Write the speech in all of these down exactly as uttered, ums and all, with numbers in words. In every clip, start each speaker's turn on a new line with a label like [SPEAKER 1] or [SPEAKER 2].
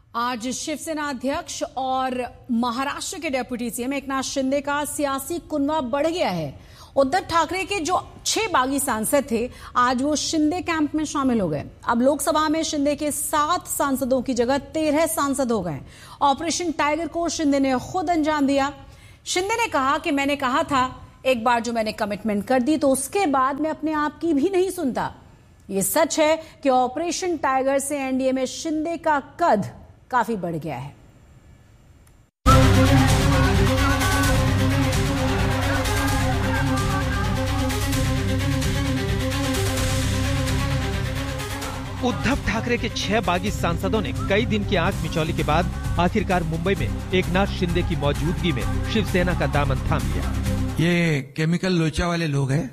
[SPEAKER 1] आज शिवसेना अध्यक्ष और महाराष्ट्र के डिप्टी सीएम एकनाथ शिंदे का सियासी कुनबा बढ़ गया है। उद्धव ठाकरे के जो छह बागी सांसद थे, आज वो शिंदे कैंप में शामिल हो गए। अब लोकसभा में शिंदे के सात सांसदों की जगह तेरह सांसद हो गए। ऑपरेशन टाइगर को शिंदे ने खुद अंजाम दिया। शिंदे ने कहा कि मैंने कहा था, एक बार जो मैंने कमिटमेंट कर दी तो उसके बाद मैं अपने आप की भी नहीं सुनता। ये सच है कि ऑपरेशन टाइगर से एनडीए में शिंदे का कद काफी बढ़ गया है।
[SPEAKER 2] उद्धव ठाकरे के छह बागी सांसदों ने कई दिन की आंख मिचौली के बाद आखिरकार मुंबई में एकनाथ शिंदे की मौजूदगी में शिवसेना का दामन थाम लिया।
[SPEAKER 3] ये केमिकल लोचा वाले लोग हैं,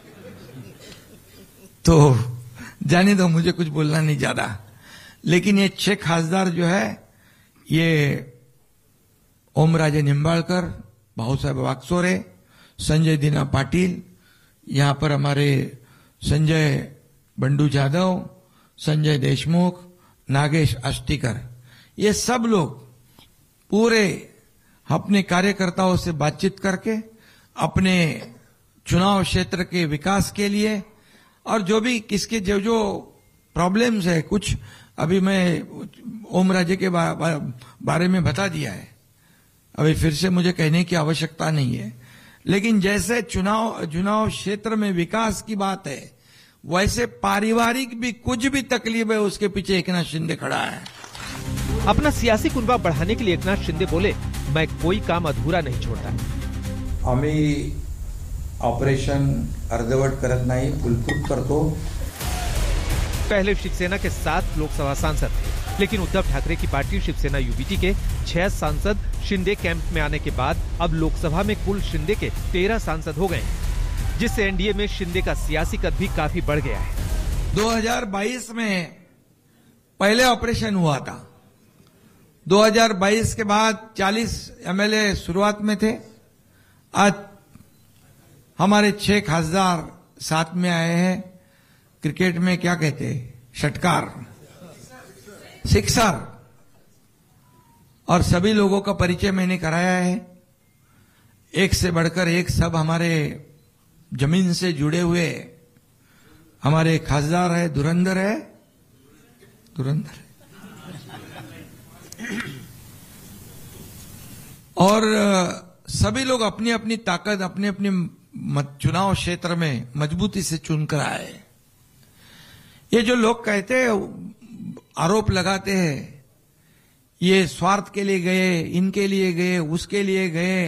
[SPEAKER 3] तो जाने दो, मुझे कुछ बोलना नहीं ज्यादा। लेकिन ये छह खासदार जो है, ये ओमराजे निंबाळकर, भाऊसाहेब वाकचोरे, संजय दीना पाटिल, यहां पर हमारे संजय बंडू जाधव, संजय देशमुख, नागेश आष्टीकर, ये सब लोग पूरे अपने कार्यकर्ताओं से बातचीत करके अपने चुनाव क्षेत्र के विकास के लिए और जो भी किसके जो जो प्रॉब्लम्स है, कुछ अभी मैं ओम राजे के बा, बा, बारे में बता दिया है, अभी फिर से मुझे कहने की आवश्यकता नहीं है। लेकिन जैसे चुनाव चुनाव क्षेत्र में विकास की बात है, वैसे पारिवारिक भी कुछ भी तकलीफ है, उसके पीछे एकनाथ शिंदे खड़ा है।
[SPEAKER 2] अपना सियासी कुनबा बढ़ाने के लिए एकनाथ शिंदे बोले, मैं कोई काम अधूरा नहीं छोड़ता।
[SPEAKER 4] आम्ही ऑपरेशन अर्धवट करत नाही, फुलप्रूफ करतो।
[SPEAKER 2] पहले शिवसेना के सात लोकसभा सांसद थे, लेकिन उद्धव ठाकरे की पार्टी शिवसेना यूबीटी के छह सांसद शिंदे कैंप में आने के बाद अब लोकसभा में कुल शिंदे के तेरह सांसद हो गए, जिससे एनडीए में शिंदे का सियासी कद भी काफी बढ़ गया है।
[SPEAKER 3] दो हज़ार बाईस में पहले ऑपरेशन हुआ था। दो हज़ार बाईस के बाद चालीस एमएलए शुरुआत में थे। आज हमारे छह खासदार साथ में आए हैं। क्रिकेट में क्या कहते हैं, षटकार, सिक्सर, और सभी लोगों का परिचय मैंने कराया है। एक से बढ़कर एक सब हमारे जमीन से जुड़े हुए हमारे खासदार है, धुरंधर है, धुरंधर और सभी लोग अपनी अपनी ताकत अपने अपने चुनाव क्षेत्र में मजबूती से चुनकर आए। ये जो लोग कहते हैं, आरोप लगाते हैं, ये स्वार्थ के लिए गए, इनके लिए गए, उसके लिए गए,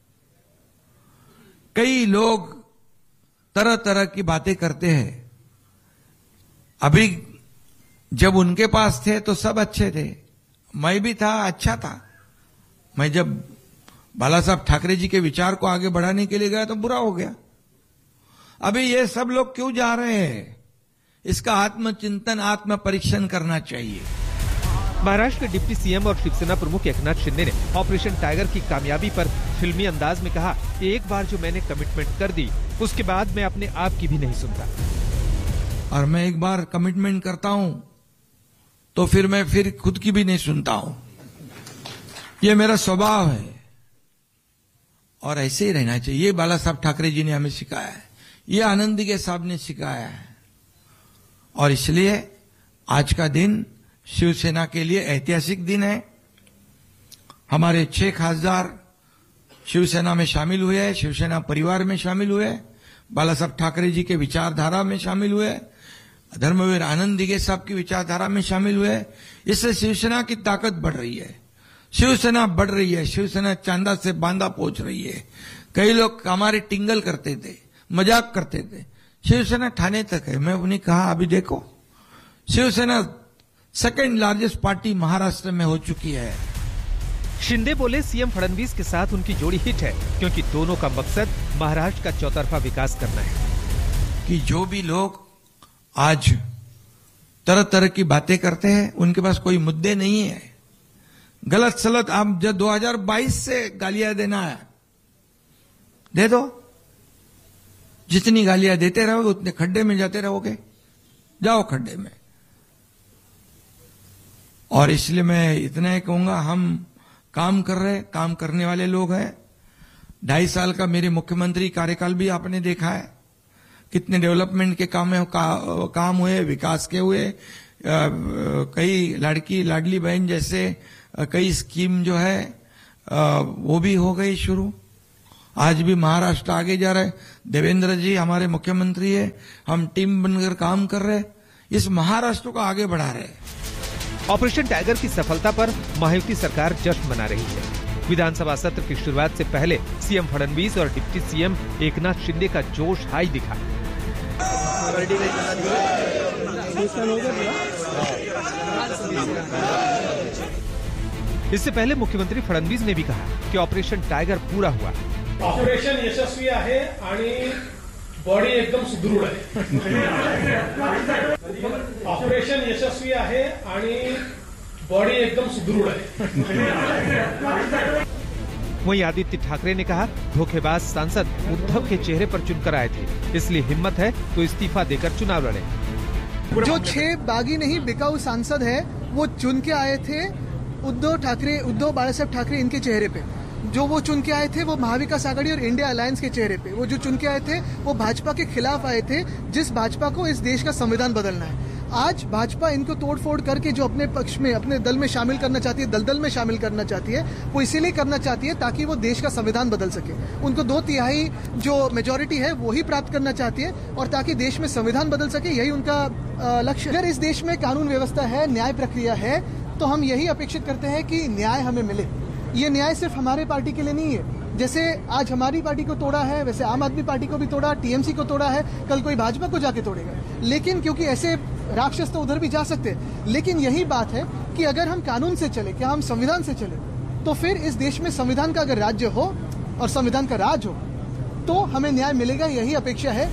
[SPEAKER 3] कई लोग तरह तरह की बातें करते हैं। अभी जब उनके पास थे तो सब अच्छे थे, मैं भी था, अच्छा था। मैं जब बाला साहब ठाकरे जी के विचार को आगे बढ़ाने के लिए गया तो बुरा हो गया। अभी ये सब लोग क्यों जा रहे हैं, इसका आत्मचिंतन, आत्म परीक्षण करना चाहिए।
[SPEAKER 2] महाराष्ट्र के डिप्टी सीएम और शिवसेना प्रमुख एकनाथ शिंदे ने ऑपरेशन टाइगर की कामयाबी पर फिल्मी अंदाज में कहा कि एक बार जो मैंने कमिटमेंट कर दी, उसके बाद मैं अपने आप की भी नहीं सुनता।
[SPEAKER 3] और मैं एक बार कमिटमेंट करता हूं तो फिर मैं फिर खुद की भी नहीं सुनता हूं। ये मेरा स्वभाव है और ऐसे ही रहना चाहिए। ये बाला साहब ठाकरे जी ने हमें सिखाया है, ये आनंदी के साहब ने सिखाया है, और इसलिए आज का दिन शिवसेना के लिए ऐतिहासिक दिन है। हमारे छह खासदार शिवसेना में शामिल हुए हैं, शिवसेना परिवार में शामिल हुए, बाला साहब ठाकरे जी के विचारधारा में शामिल हुए, धर्मवीर आनंद दिघे साहब की विचारधारा में शामिल हुए। इससे शिवसेना की ताकत बढ़ रही है, शिवसेना बढ़ रही है, शिवसेना चांदा से बांदा पहुंच रही है। कई लोग हमारे टिंगल करते थे, मजाक करते थे, शिवसेना ठाणे तक है। मैं उन्हें कहा, अभी देखो, Shiv Sena second largest party Maharashtra में हो चुकी है।
[SPEAKER 2] शिंदे बोले, सीएम फडणवीस के साथ उनकी जोड़ी हिट है, क्योंकि दोनों का मकसद महाराष्ट्र का चौतरफा विकास करना है।
[SPEAKER 3] कि जो भी लोग आज तरह तरह की बातें करते हैं, उनके पास कोई मुद्दे नहीं है। गलत सलत आप जब दो हज़ार बाईस से गालियां देना है, दे दो। जितनी गालियां देते रहोगे उतने खड्डे में जाते रहोगे। जाओ खड्डे में। और इसलिए मैं इतना ही कहूंगा, हम काम कर रहे, काम करने वाले लोग हैं। ढाई साल का मेरे मुख्यमंत्री कार्यकाल भी आपने देखा है, कितने डेवलपमेंट के काम का, काम हुए, विकास के हुए, कई लड़की लाडली बहन जैसे कई स्कीम जो है वो भी हो गई शुरू। आज भी महाराष्ट्र आगे जा रहा है, देवेंद्र जी हमारे मुख्यमंत्री है, हम टीम बनकर काम कर रहे, इस महाराष्ट्र को आगे बढ़ा रहे।
[SPEAKER 2] ऑपरेशन टाइगर की सफलता पर महायुति सरकार जश्न मना रही है। विधानसभा सत्र की शुरुआत से पहले सीएम फडणवीस और डिप्टी सीएम एकनाथ शिंदे का जोश हाई दिखा। इससे पहले मुख्यमंत्री फडणवीस ने भी कहा कि ऑपरेशन टाइगर पूरा हुआ।
[SPEAKER 5] ऑपरेशन यशस्वी आहे आणि बॉडी एकदम सुदृढ आहे। ऑपरेशन यशस्वी आहे आणि बॉडी एकदम सुदृढ है।
[SPEAKER 2] वहीं आदित्य ठाकरे ने कहा, धोखेबाज सांसद उद्धव के चेहरे पर चुनकर आए थे, इसलिए हिम्मत है तो इस्तीफा देकर चुनाव लड़े।
[SPEAKER 6] जो छह बागी नहीं बिकाऊ सांसद है वो चुन के आए थे उद्धव ठाकरे, उद्धव बाळासाहेब ठाकरे इनके चेहरे पे। जो वो चुन के आए थे वो महाविकास आघाड़ी और इंडिया अलायंस के चेहरे पे। वो जो चुन के आए थे वो भाजपा के खिलाफ आए थे, जिस भाजपा को इस देश का संविधान बदलना है। आज भाजपा इनको तोड़फोड़ करके जो अपने पक्ष में, अपने दल में शामिल करना चाहती है, दलदल में शामिल करना चाहती है, वो इसीलिए करना चाहती है ताकि वो देश का संविधान बदल सके। उनको दो तिहाई जो मेजॉरिटी है वो ही प्राप्त करना चाहती है, और ताकि देश में संविधान बदल सके, यही उनका लक्ष्य। अगर इस देश में कानून व्यवस्था है, न्याय प्रक्रिया है, तो हम यही अपेक्षित करते हैं कि न्याय हमें मिले। ये न्याय सिर्फ हमारे पार्टी के लिए नहीं है। जैसे आज हमारी पार्टी को तोड़ा है, वैसे आम आदमी पार्टी को भी तोड़ा, टीएमसी को तोड़ा है, कल कोई भाजपा को जाके तोड़ेगा। लेकिन क्योंकि ऐसे राक्षस तो उधर भी जा सकते हैं, लेकिन यही बात है कि अगर हम कानून से चले, क्या हम संविधान से चले, तो फिर इस देश में संविधान का अगर राज्य हो और संविधान का राज हो तो हमें न्याय मिलेगा, यही अपेक्षा है।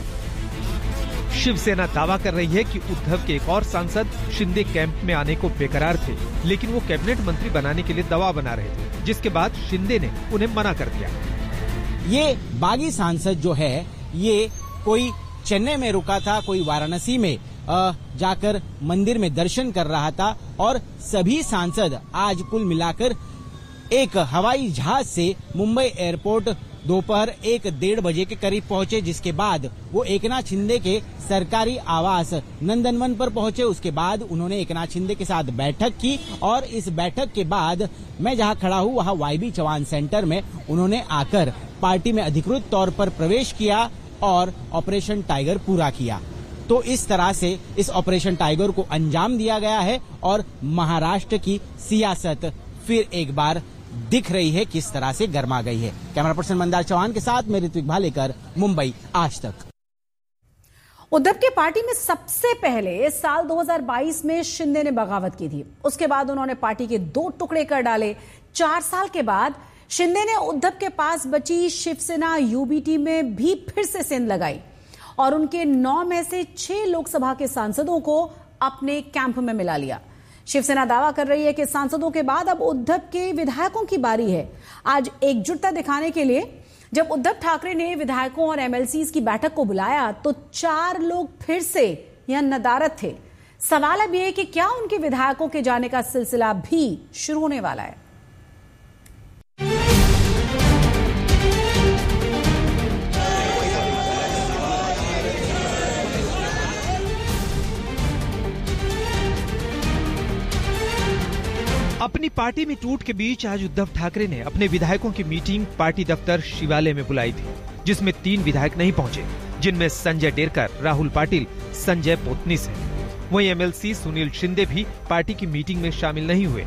[SPEAKER 2] शिवसेना दावा कर रही है कि उद्धव के एक और सांसद शिंदे कैंप में आने को बेकरार थे, लेकिन वो कैबिनेट मंत्री बनाने के लिए दबाव बना रहे थे, जिसके बाद शिंदे ने उन्हें मना कर दिया।
[SPEAKER 7] ये बागी सांसद जो है, ये कोई चेन्नई में रुका था, कोई वाराणसी में जाकर मंदिर में दर्शन कर रहा था, और सभी सांसद आज कुल मिलाकर एक हवाई जहाज से मुंबई एयरपोर्ट दोपहर एक डेढ़ बजे के करीब पहुंचे, जिसके बाद वो एकनाथ शिंदे के सरकारी आवास नंदनवन पर पहुंचे। उसके बाद उन्होंने एकनाथ शिंदे के साथ बैठक की, और इस बैठक के बाद मैं जहां खड़ा हूं वहां वाईबी चौहान सेंटर में उन्होंने आकर पार्टी में अधिकृत तौर पर प्रवेश किया और ऑपरेशन टाइगर पूरा किया। तो इस तरह से इस ऑपरेशन टाइगर को अंजाम दिया गया है, और महाराष्ट्र की सियासत फिर एक बार दिख रही है किस तरह से गर्मा गई है। कैमरा पर्सन मंदार चौहान के साथ मैं ऋत्विक भालेकर, मुंबई आज तक।
[SPEAKER 1] उद्धव के पार्टी में सबसे पहले साल दो हज़ार बाईस में शिंदे ने बगावत की थी। उसके बाद उन्होंने पार्टी के दो टुकड़े कर डाले। चार साल के बाद शिंदे ने उद्धव के पास बची शिवसेना यूबीटी में भी फिर से सेंध लगाई, और उनके नौ में से छह लोकसभा के सांसदों को अपने कैंप में मिला लिया। शिवसेना दावा कर रही है कि सांसदों के बाद अब उद्धव के विधायकों की बारी है। आज एकजुटता दिखाने के लिए जब उद्धव ठाकरे ने विधायकों और एमएलसीज की बैठक को बुलाया तो चार लोग फिर से यहां नदारद थे। सवाल अब यह है कि क्या उनके विधायकों के जाने का सिलसिला भी शुरू होने वाला है।
[SPEAKER 2] अपनी पार्टी में टूट के बीच आज उद्धव ठाकरे ने अपने विधायकों की मीटिंग पार्टी दफ्तर शिवालय में बुलाई थी, जिसमें तीन विधायक नहीं पहुंचे, जिनमें संजय डेरकर, राहुल पाटिल, संजय पोतनीस हैं। वहीं एमएलसी सुनील शिंदे भी पार्टी की मीटिंग में शामिल नहीं हुए।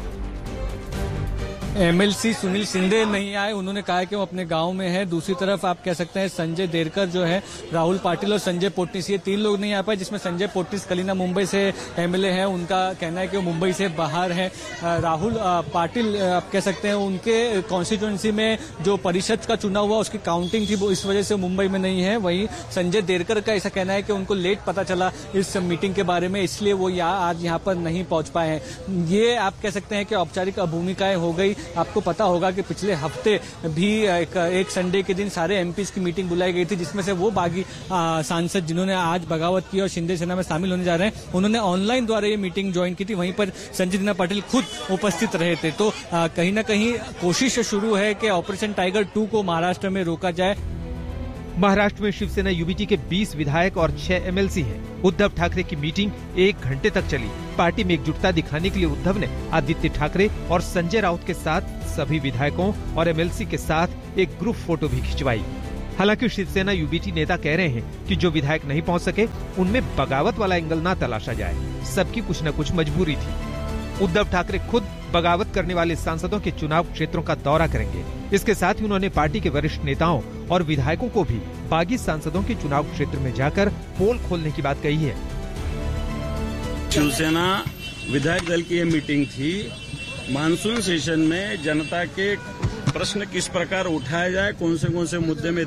[SPEAKER 8] एमएलसी सुनील शिंदे नहीं आए, उन्होंने कहा कि वो अपने गांव में है। दूसरी तरफ आप कह सकते हैं संजय देरकर जो है, राहुल पाटिल और संजय पोटनीस, ये तीन लोग नहीं आ पाए, जिसमें संजय पोटनीस कलीना मुंबई से एमएलए हैं, उनका कहना है कि वो मुंबई से बाहर है। राहुल पाटिल आप कह सकते हैं उनके कॉन्स्टिट्यूएंसी में जो परिषद का चुनाव हुआ उसकी काउंटिंग थी, वो इस वजह से मुंबई में नहीं है। वहीं संजय देरकर का ऐसा कहना है कि उनको लेट पता चला इस मीटिंग के बारे में, इसलिए वो यहाँ आज यहाँ पर नहीं पहुंच पाए हैं। ये आप कह सकते हैं कि औपचारिक भूमिकाएं हो गई आपको पता होगा कि पिछले हफ्ते भी एक, एक संडे के दिन सारे एमपीज की मीटिंग बुलाई गई थी, जिसमें से वो बागी सांसद जिन्होंने आज बगावत की और शिंदे सेना में शामिल होने जा रहे हैं, उन्होंने ऑनलाइन द्वारा ये मीटिंग ज्वाइन की थी। वहीं पर संजय दीना पाटिल खुद उपस्थित रहे थे। तो आ, कहीं ना कहीं कोशिश शुरू है कि ऑपरेशन टाइगर टू को महाराष्ट्र में रोका जाए।
[SPEAKER 2] महाराष्ट्र में शिवसेना यूबीटी के बीस विधायक और छह एमएलसी हैं। उद्धव ठाकरे की मीटिंग एक घंटे तक चली। पार्टी में एकजुटता दिखाने के लिए उद्धव ने आदित्य ठाकरे और संजय राउत के साथ सभी विधायकों और एमएलसी के साथ एक ग्रुप फोटो भी खिंचवाई। हालांकि शिवसेना यूबीटी नेता कह रहे हैं कि जो विधायक नहीं पहुंच सके उनमें बगावत वाला एंगल न तलाशा जाए, सबकी कुछ न कुछ मजबूरी थी। उद्धव ठाकरे खुद बगावत करने वाले सांसदों के चुनाव क्षेत्रों का दौरा करेंगे। इसके साथ ही उन्होंने पार्टी के वरिष्ठ नेताओं और विधायकों को भी बागी सांसदों के चुनाव क्षेत्र में जाकर पोल खोलने की बात कही है।
[SPEAKER 9] शिवसेना विधायक दल की ये मीटिंग थी। मानसून सेशन में जनता के प्रश्न किस प्रकार उठाए जाए, कौन से कौन से मुद्दे में